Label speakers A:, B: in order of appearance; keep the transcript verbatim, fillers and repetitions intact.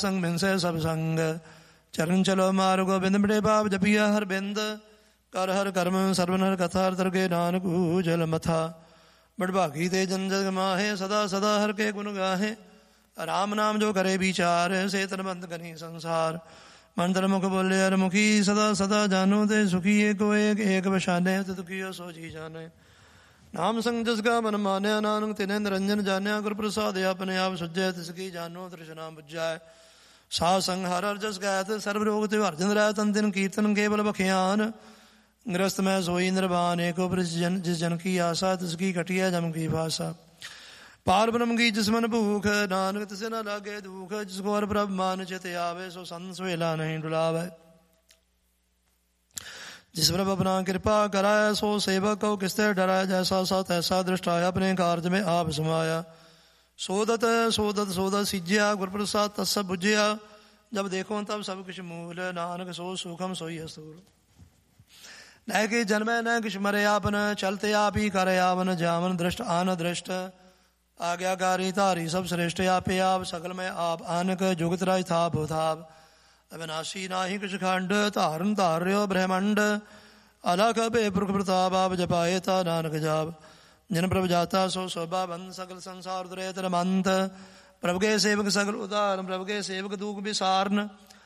A: ਸੰਗ ਮਿਨਸੈ ਸਭ ਸੰਗ। ਚਰਨ ਚਲੋ ਮਾਰ ਗੋਬਿੰਦ ਮਿਟੇ ਪਾਪ ਜਪੀਆ ਹਰ ਬਿੰਦ। ਕਰ ਹਰ ਕਰਮ ਸਰਵਨ ਹਰ ਕਥਾ ਹਰ ਤਰਕੇ ਨਾਨਕ ਜਲ ਮਥਾ। ਬੜਭਾਗੀ ਤੇ ਜਨ ਜਗ ਮਾਹੇ ਸਦਾ ਸਦਾ ਹਰ ਕੇ ਗੁਣ ਗਾਹੇ। ਰਾਮ ਨਾਮ ਜੋ ਕਰੇ ਵਿਚਾਰ ਸੇ ਤਨਬੰਧ ਕਰੀ ਸੰਸਾਰ। ਮੰਤਰ ਮੁਖ ਬੋਲੇ ਹਰ ਮੁਖੀ ਸਦਾ ਸਦਾ ਜਾਨੋ ਤੇ ਸੁਖੀ। ਏਕੋ ਏਕ ਏਕ ਬਸ਼ਾਨੇ ਤਿਤ ਕੀਓ ਸੋ ਜੀ ਜਾਣੇ। ਨਾਮ ਸੰਗ ਜਿਸ ਕਾ ਮਨ ਮਾਨਿਆ ਨਾਨਕ ਤਿਨੈ ਨਿਰੰਜਨ ਜਾਣਿਆ। ਗੁਰ ਪ੍ਰਸਾਦ ਆਪਣੇ ਆਪ ਸੁਝੈ ਤਿਸ ਕੀ ਜਾਨੋ ਤ੍ਰਿਸ਼ਨਾ ਬੁਝੈ। ਸਾਧ ਸੰਗ ਹਰ ਹਰ ਜਸ ਗਾਇਤ ਸਰਬ ਰੋਗ ਤੇ ਹਰਜਨ ਰਹਿ। ਤਨ ਤਿਨ ਕੀਰਤਨ ਕੇਵਲ ਬਖਿਆਨ। ਗ੍ਰਸਤ ਮੈਂ ਸੋਈ ਨਿਰਵਾਨ ਏਕੋ ਪ੍ਰਿਸ ਜਨ ਜਿਸ ਜਨ ਕੀ ਆਸਾ ਤਿਸ ਕੀ ਘਟਿਆ ਜਮ ਕੀ ਭਾਸਾ। ਪਾਰ ਬ੍ਰਹਮ ਕੀ ਜਿਸ ਮਨ ਭੂਖ ਨਾਨਕ ਤਿਸ ਨਾ ਲਾਗੇ ਦੁਖ। ਜਿਸ ਕੋ ਹਰਿ ਪ੍ਰਭ ਮਾਨ ਚਿਤ ਆਵੇ ਸੋ ਸੰਤ ਸੁਹੇਲਾ ਨਹੀਂ ਡੁਲਾਵੇ। ਜਿਸ ਪ੍ਰਭ ਆਪਣਾ ਕਿਰਪਾ ਕਰਾਇਆ ਸੋ ਸੇਵਕ ਕਉ ਕਿਸਤੇ ਡਰਾਇਆ। ਜੈਸਾ ਸਤ ਐਸਾ ਦ੍ਰਿਸ਼ਟਾ ਆਪਣੇ ਕਾਰਜ ਮੇਂ ਆਪ ਸਮਾਇਆ। ਸੋਦਤ ਸੋਦਤ ਸੋਦਤ ਸਿਜਿਆ ਗੁਰ ਪ੍ਰਸਾਦ ਤਸ ਬੁਝਿਆ। ਜਬ ਦੇਖੋ ਤਬ ਸਭ ਕੁਛ ਮੂਲ ਨਾਨਕ ਸੋ ਸੁਖਮ ਸੋਈ ਅਸੂਲ। ਨਹਿ ਕਿ ਜਨਮੈ ਨਹਿ ਕਿਛ ਮਰੇ ਆਪਨ ਚਲਤੇ ਆਪ ਹੀ ਕਰ ਆਵਨ। ਜਾਵਨ ਦ੍ਰਿਸ਼ਟ ਆਨ ਦ੍ਰਿਸ਼ਟ ਆਗਿਆਕਾਰੀ ਧਾਰੀ ਸਭ ਸ੍ਰੇਸ਼ਟ। ਆਪੇ ਆਪ ਸਗਲ ਮੈਂ ਆਪ ਆਨਕ ਜੁਗਤ ਰਾਜ ਥਾਪ ਥਾਪ। ਅਵਿਨਾਸ਼ੀ ਨਾਹੀ ਕਿਛ ਖੰਡ ਧਾਰਨ ਧਾਰਿਓ ਬ੍ਰਹਮੰਡ। ਅਲਖ ਭੇ ਪੁਰਖ ਪ੍ਰਤਾਪ ਆਪ ਜਪਾਏ ਤਾ ਨਾਨਕ ਜਾਪ। ਜਿਨ ਪ੍ਰਭ ਜਾਤਾ ਸੋ ਸੋਭਾ ਬੰਦ ਸਗਲ ਸੰਸਾਰ ਦੁਰੇ ਤਰਮੰਤ। ਪ੍ਰਭ ਕੇ ਸੇਵਕ ਸਗਲ ਉਦਾਹਰਨ ਪ੍ਰਭ ਕੇ ਸੇਵਕ ਦੂਖ ਵਿਸਾਰਨ।